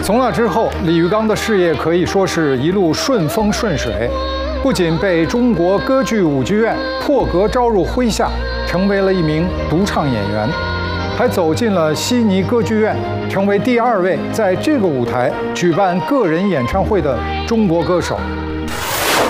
从那之后，李玉刚的事业可以说是一路顺风顺水，不仅被中国歌剧舞剧院破格招入麾下，成为了一名独唱演员，还走进了悉尼歌剧院，成为第2位在这个舞台举办个人演唱会的中国歌手。